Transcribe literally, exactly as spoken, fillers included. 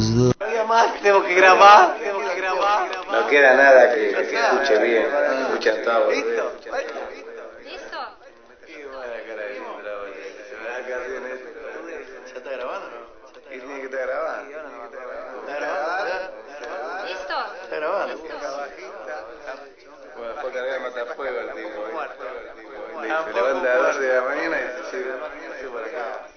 los dos. Todavía más, tengo que grabar, tengo que grabar. No queda nada que, que se escuche bien, se escuchan todos. ¿Listo? ¿Listo? Qué buena cara de Sandra, se me da acá arriba en eso. ¿Ya está grabando o no? ¿Qué tiene que estar grabando? ¿Está grabando? ¿Listo? ¿Está grabando? Bueno, fue a cargar matafuego el tipo. Se levanta a las doce de la mañana y se sube para acá.